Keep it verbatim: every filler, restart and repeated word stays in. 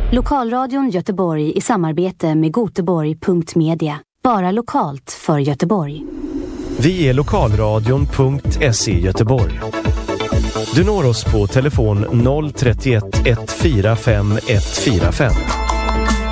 Lokalradion Göteborg i samarbete med Göteborg punkt media. Bara lokalt för Göteborg. Vi är lokalradion punkt se Göteborg. Du når oss på telefon noll tre ett ett fyra fem ett fyra fem.